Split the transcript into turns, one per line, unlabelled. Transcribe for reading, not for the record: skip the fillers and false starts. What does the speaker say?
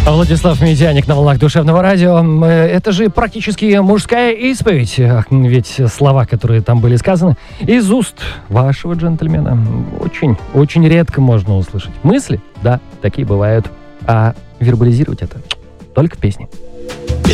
Владислав Медяник на волнах Душевного радио. Это же практически мужская исповедь. Ведь слова, которые там были сказаны, из уст вашего джентльмена очень, очень редко можно услышать. Мысли, да, такие бывают. А вербализировать это только в песне.